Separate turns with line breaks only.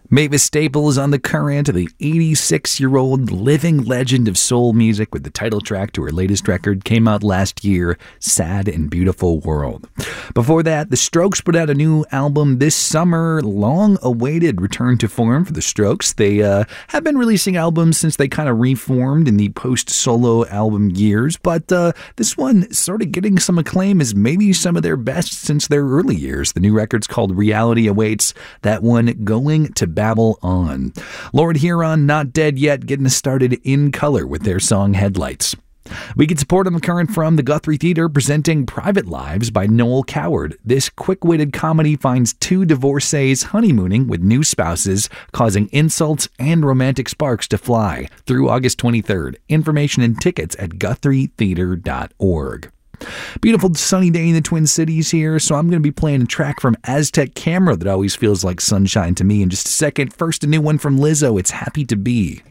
Mavis Staples on The Current, the 86-year-old living legend of soul music with the title track to her latest record, came out last year, Sad and Beautiful World. Before that, The Strokes put out a new album this summer, long-awaited return to form for The Strokes. They have been releasing albums since they kind of reformed in the post-solo album years, but this one sort of getting some acclaim as maybe some of their best since their early years. The new record's called Reality Awaits, that one Going to Babble On. Lord Huron, Not Dead Yet, getting us started in color with their song Headlights. We get support on The Current from the Guthrie Theatre presenting Private Lives by Noel Coward. This quick-witted comedy finds two divorcees honeymooning with new spouses, causing insults and romantic sparks to fly through August 23rd. Information and tickets at GuthrieTheatre.org. Beautiful sunny day in the Twin Cities here, so I'm going to be playing a track from Aztec Camera that always feels like sunshine to me in just a second. First, a new one from Lizzo, It's Happy to Be.